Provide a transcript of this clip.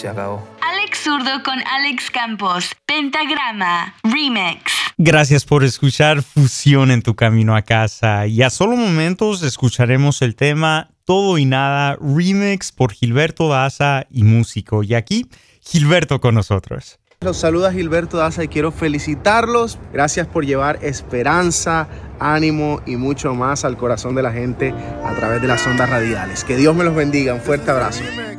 se acabó. Alex Zurdo con Alex Campos, Pentagrama, Remix. Gracias por escuchar Fusión en tu camino a casa. Y a solo momentos escucharemos el tema Todo y Nada, Remix por Gilberto Daza y Músico. Y aquí, Gilberto con nosotros. Los saluda Gilberto Daza y quiero felicitarlos. Gracias por llevar esperanza, ánimo y mucho más al corazón de la gente a través de las ondas radiales. Que Dios me los bendiga. Un fuerte abrazo.